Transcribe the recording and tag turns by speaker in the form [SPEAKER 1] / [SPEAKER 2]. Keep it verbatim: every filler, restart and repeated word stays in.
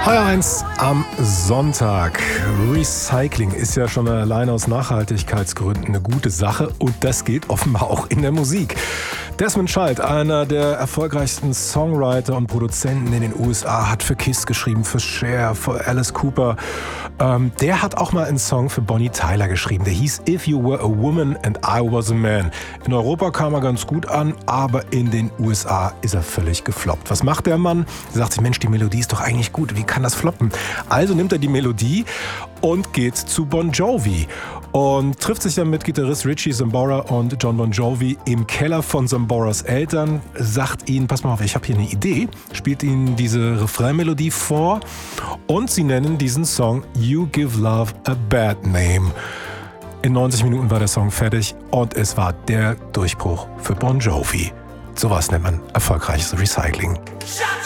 [SPEAKER 1] H eins am Sonntag. Recycling ist ja schon allein aus Nachhaltigkeitsgründen eine gute Sache und das geht offenbar auch in der Musik. Desmond Child, einer der erfolgreichsten Songwriter und Produzenten in den U S A, hat für Kiss geschrieben, für Cher, für Alice Cooper. Ähm, der hat auch mal einen Song für Bonnie Tyler geschrieben. Der hieß If You Were a Woman and I Was a Man. In Europa kam er ganz gut an, aber in den U S A ist er völlig gefloppt. Was macht der Mann? Er sagt sich, Mensch, die Melodie ist doch eigentlich gut. Wie kann das floppen? Also nimmt er die Melodie und geht zu Bon Jovi und trifft sich dann mit Gitarrist Richie Sambora und John Bon Jovi im Keller von Samboras Eltern, sagt ihnen, pass mal auf, ich habe hier eine Idee, spielt ihnen diese Refrainmelodie vor und sie nennen diesen Song You Give Love a Bad Name. In neunzig Minuten war der Song fertig und es war der Durchbruch für Bon Jovi. Sowas nennt man erfolgreiches Recycling.